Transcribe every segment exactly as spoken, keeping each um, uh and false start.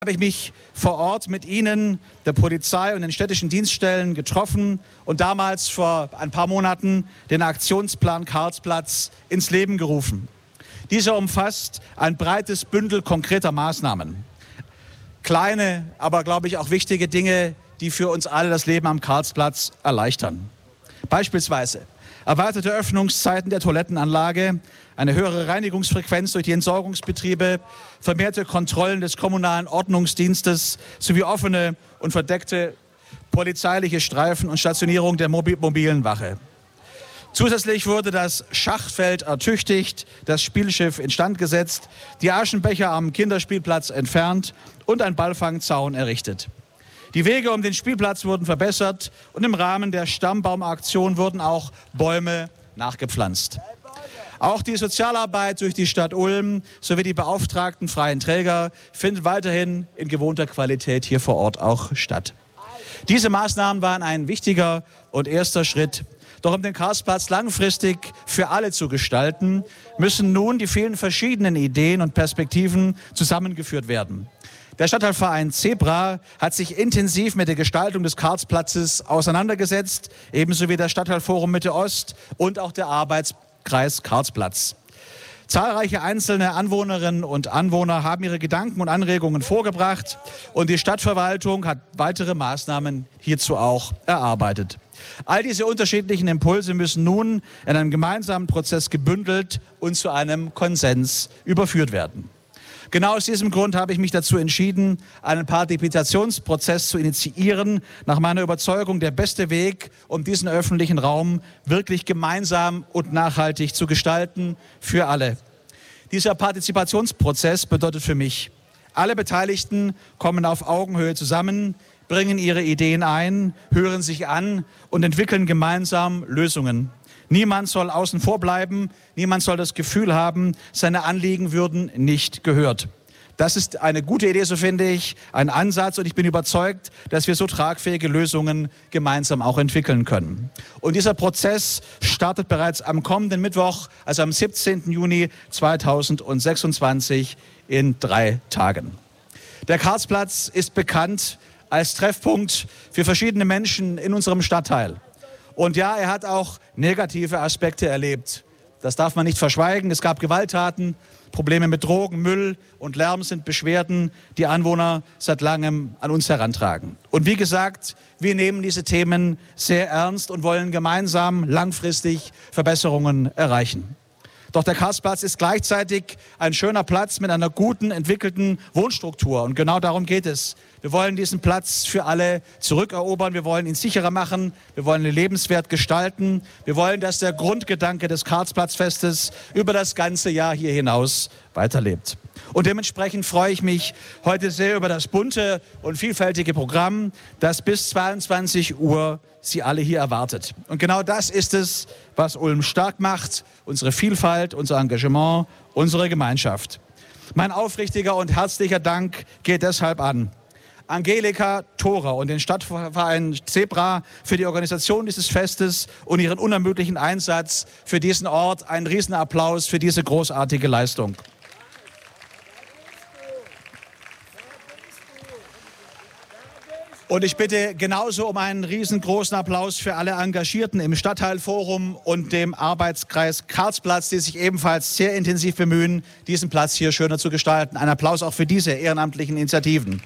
habe ich mich vor Ort mit Ihnen, der Polizei und den städtischen Dienststellen getroffen und damals vor ein paar Monaten den Aktionsplan Karlsplatz ins Leben gerufen. Dieser umfasst ein breites Bündel konkreter Maßnahmen. Kleine, aber glaube ich auch wichtige Dinge, die für uns alle das Leben am Karlsplatz erleichtern. Beispielsweise erweiterte Öffnungszeiten der Toilettenanlage, eine höhere Reinigungsfrequenz durch die Entsorgungsbetriebe, vermehrte Kontrollen des kommunalen Ordnungsdienstes sowie offene und verdeckte polizeiliche Streifen und Stationierung der mobilen Wache. Zusätzlich wurde das Schachfeld ertüchtigt, das Spielschiff instand gesetzt, die Aschenbecher am Kinderspielplatz entfernt und ein Ballfangzaun errichtet. Die Wege um den Spielplatz wurden verbessert und im Rahmen der Stammbaumaktion wurden auch Bäume nachgepflanzt. Auch die Sozialarbeit durch die Stadt Ulm sowie die beauftragten freien Träger findet weiterhin in gewohnter Qualität hier vor Ort auch statt. Diese Maßnahmen waren ein wichtiger und erster Schritt. Doch um den Karlsplatz langfristig für alle zu gestalten, müssen nun die vielen verschiedenen Ideen und Perspektiven zusammengeführt werden. Der Stadtteilverein Zebra hat sich intensiv mit der Gestaltung des Karlsplatzes auseinandergesetzt, ebenso wie das Stadtteilforum Mitte Ost und auch der Arbeitskreis Karlsplatz. Zahlreiche einzelne Anwohnerinnen und Anwohner haben ihre Gedanken und Anregungen vorgebracht und die Stadtverwaltung hat weitere Maßnahmen hierzu auch erarbeitet. All diese unterschiedlichen Impulse müssen nun in einem gemeinsamen Prozess gebündelt und zu einem Konsens überführt werden. Genau aus diesem Grund habe ich mich dazu entschieden, einen Partizipationsprozess zu initiieren. Nach meiner Überzeugung der beste Weg, um diesen öffentlichen Raum wirklich gemeinsam und nachhaltig zu gestalten für alle. Dieser Partizipationsprozess bedeutet für mich, alle Beteiligten kommen auf Augenhöhe zusammen, bringen ihre Ideen ein, hören sich an und entwickeln gemeinsam Lösungen. Niemand soll außen vor bleiben, niemand soll das Gefühl haben, seine Anliegen würden nicht gehört. Das ist eine gute Idee, so finde ich, ein Ansatz und ich bin überzeugt, dass wir so tragfähige Lösungen gemeinsam auch entwickeln können. Und dieser Prozess startet bereits am kommenden Mittwoch, also am siebzehnten Juni zweitausendsechsundzwanzig in drei Tagen. Der Karlsplatz ist bekannt als Treffpunkt für verschiedene Menschen in unserem Stadtteil. Und ja, er hat auch negative Aspekte erlebt. Das darf man nicht verschweigen. Es gab Gewalttaten, Probleme mit Drogen, Müll und Lärm sind Beschwerden, die Anwohner seit langem an uns herantragen. Und wie gesagt, wir nehmen diese Themen sehr ernst und wollen gemeinsam langfristig Verbesserungen erreichen. Doch der Karlsplatz ist gleichzeitig ein schöner Platz mit einer guten, entwickelten Wohnstruktur. Und genau darum geht es. Wir wollen diesen Platz für alle zurückerobern. Wir wollen ihn sicherer machen. Wir wollen ihn lebenswert gestalten. Wir wollen, dass der Grundgedanke des Karlsplatzfestes über das ganze Jahr hier hinaus weiterlebt. Und dementsprechend freue ich mich heute sehr über das bunte und vielfältige Programm, das bis zweiundzwanzig Uhr Sie alle hier erwartet. Und genau das ist es, was Ulm stark macht, unsere Vielfalt, unser Engagement, unsere Gemeinschaft. Mein aufrichtiger und herzlicher Dank geht deshalb an Angelika Thorer und den Stadtverein Zebra für die Organisation dieses Festes und ihren unermüdlichen Einsatz für diesen Ort. Einen Riesenapplaus für diese großartige Leistung. Und ich bitte genauso um einen riesengroßen Applaus für alle Engagierten im Stadtteilforum und dem Arbeitskreis Karlsplatz, die sich ebenfalls sehr intensiv bemühen, diesen Platz hier schöner zu gestalten. Ein Applaus auch für diese ehrenamtlichen Initiativen.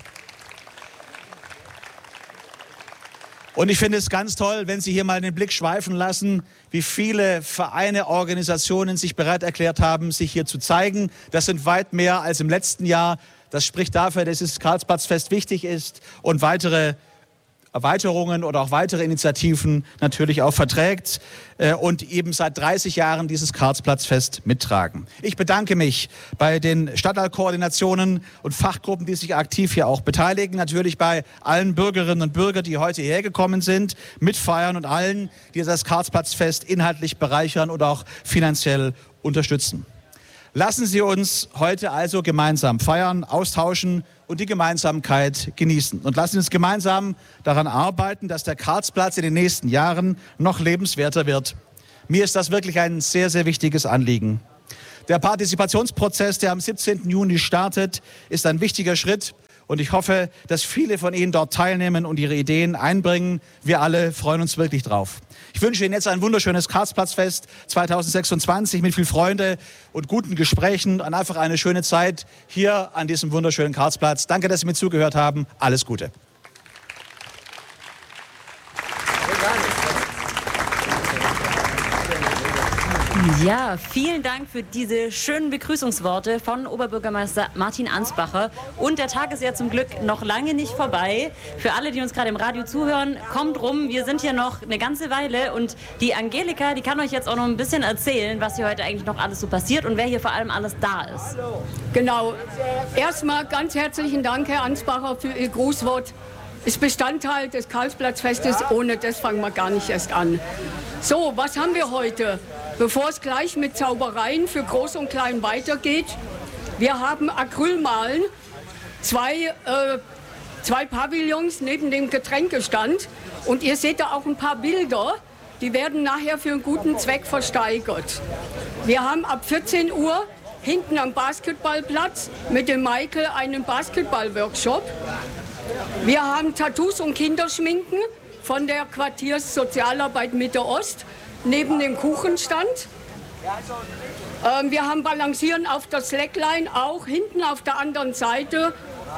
Und ich finde es ganz toll, wenn Sie hier mal den Blick schweifen lassen, wie viele Vereine, Organisationen sich bereit erklärt haben, sich hier zu zeigen. Das sind weit mehr als im letzten Jahr. Das spricht dafür, dass das Karlsplatzfest wichtig ist und weitere Erweiterungen oder auch weitere Initiativen natürlich auch verträgt äh, und eben seit dreißig Jahren dieses Karlsplatzfest mittragen. Ich bedanke mich bei den Stadtteilkoordinationen und Fachgruppen, die sich aktiv hier auch beteiligen, natürlich bei allen Bürgerinnen und Bürgern, die heute hierher gekommen sind, mitfeiern und allen, die das Karlsplatzfest inhaltlich bereichern oder auch finanziell unterstützen. Lassen Sie uns heute also gemeinsam feiern, austauschen und die Gemeinsamkeit genießen. Und lassen Sie uns gemeinsam daran arbeiten, dass der Karlsplatz in den nächsten Jahren noch lebenswerter wird. Mir ist das wirklich ein sehr, sehr wichtiges Anliegen. Der Partizipationsprozess, der am siebzehnten Juni startet, ist ein wichtiger Schritt, Und ich hoffe, dass viele von Ihnen dort teilnehmen und ihre Ideen einbringen. Wir alle freuen uns wirklich drauf. Ich wünsche Ihnen jetzt ein wunderschönes Karlsplatzfest zweitausendsechsundzwanzig mit viel Freude und guten Gesprächen und einfach eine schöne Zeit hier an diesem wunderschönen Karlsplatz. Danke, dass Sie mir zugehört haben. Alles Gute. Ja, vielen Dank für diese schönen Begrüßungsworte von Oberbürgermeister Martin Ansbacher. Und der Tag ist ja zum Glück noch lange nicht vorbei. Für alle, die uns gerade im Radio zuhören, kommt rum. Wir sind hier noch eine ganze Weile und die Angelika, die kann euch jetzt auch noch ein bisschen erzählen, was hier heute eigentlich noch alles so passiert und wer hier vor allem alles da ist. Genau. Erstmal ganz herzlichen Dank, Herr Ansbacher, für Ihr Grußwort. Ist Bestandteil des Karlsplatzfestes. Ohne das fangen wir gar nicht erst an. So, was haben wir heute? Bevor es gleich mit Zaubereien für Groß und Klein weitergeht, wir haben Acrylmalen, zwei, äh, zwei Pavillons neben dem Getränkestand und ihr seht da auch ein paar Bilder, die werden nachher für einen guten Zweck versteigert. Wir haben ab vierzehn Uhr hinten am Basketballplatz mit dem Michael einen Basketball-Workshop. Wir haben Tattoos und Kinderschminken von der Quartierssozialarbeit Mitte Ost neben dem Kuchenstand. Ähm, wir haben Balancieren auf der Slackline auch hinten auf der anderen Seite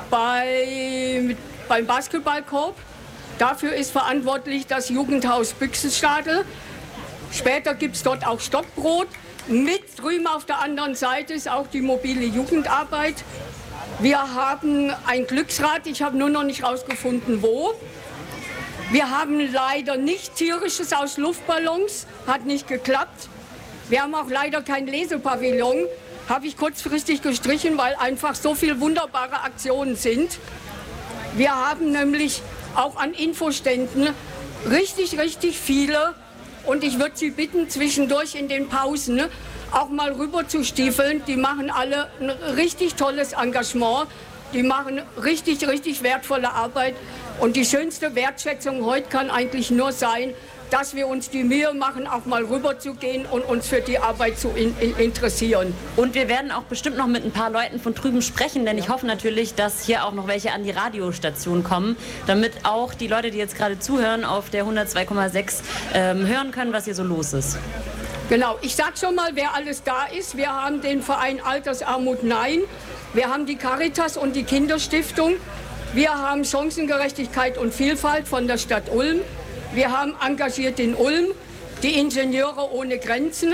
bei, beim Basketballkorb. Dafür ist verantwortlich das Jugendhaus Büchsenstadel. Später gibt es dort auch Stockbrot. Mit drüben auf der anderen Seite ist auch die mobile Jugendarbeit. Wir haben ein Glücksrad, ich habe nur noch nicht rausgefunden, wo. Wir haben leider nicht tierisches aus Luftballons, hat nicht geklappt. Wir haben auch leider kein Lesepavillon, habe ich kurzfristig gestrichen, weil einfach so viele wunderbare Aktionen sind. Wir haben nämlich auch an Infoständen richtig, richtig viele. Und ich würde Sie bitten, zwischendurch in den Pausen auch mal rüber zu stiefeln. Die machen alle ein richtig tolles Engagement. Die machen richtig, richtig wertvolle Arbeit. Und die schönste Wertschätzung heute kann eigentlich nur sein, dass wir uns die Mühe machen, auch mal rüber zu gehen und uns für die Arbeit zu in, in, interessieren. Und wir werden auch bestimmt noch mit ein paar Leuten von drüben sprechen, denn ich hoffe natürlich, dass hier auch noch welche an die Radiostation kommen, damit auch die Leute, die jetzt gerade zuhören, auf der hundertzwei Komma sechs ähm, hören können, was hier so los ist. Genau, ich sag schon mal, wer alles da ist. Wir haben den Verein Altersarmut Nein, wir haben die Caritas und die Kinderstiftung, wir haben Chancengerechtigkeit und Vielfalt von der Stadt Ulm, wir haben engagiert in Ulm, die Ingenieure ohne Grenzen,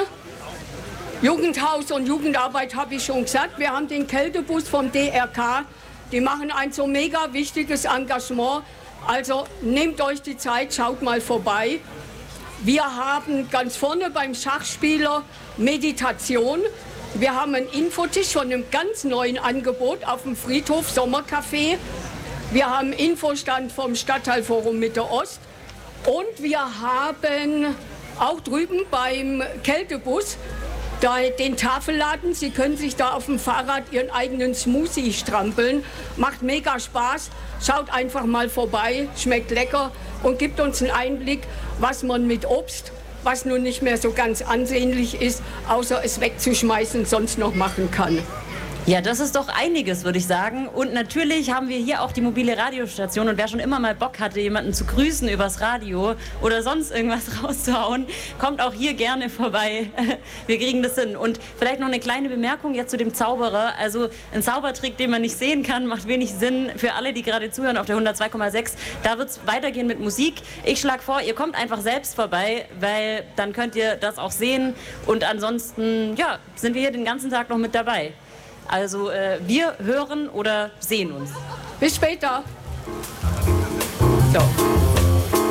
Jugendhaus und Jugendarbeit habe ich schon gesagt, wir haben den Kältebus vom D R K, die machen ein so mega wichtiges Engagement, also nehmt euch die Zeit, schaut mal vorbei. Wir haben ganz vorne beim Schachspieler Meditation. Wir haben einen Infotisch von einem ganz neuen Angebot auf dem Friedhof Sommercafé. Wir haben einen Infostand vom Stadtteilforum Mitte Ost. Und wir haben auch drüben beim Kältebus den Tafelladen. Sie können sich da auf dem Fahrrad Ihren eigenen Smoothie strampeln. Macht mega Spaß. Schaut einfach mal vorbei. Schmeckt lecker und gibt uns einen Einblick, was man mit Obst, was nun nicht mehr so ganz ansehnlich ist, außer es wegzuschmeißen, sonst noch machen kann. Ja, das ist doch einiges, würde ich sagen. Und natürlich haben wir hier auch die mobile Radiostation. Und wer schon immer mal Bock hatte, jemanden zu grüßen übers Radio oder sonst irgendwas rauszuhauen, kommt auch hier gerne vorbei. Wir kriegen das hin. Und vielleicht noch eine kleine Bemerkung jetzt zu dem Zauberer. Also ein Zaubertrick, den man nicht sehen kann, macht wenig Sinn für alle, die gerade zuhören auf der hundertzwei Komma sechs. Da wird es weitergehen mit Musik. Ich schlage vor, ihr kommt einfach selbst vorbei, weil dann könnt ihr das auch sehen. Und ansonsten, ja, sind wir hier den ganzen Tag noch mit dabei. Also äh, wir hören oder sehen uns. Bis später. So.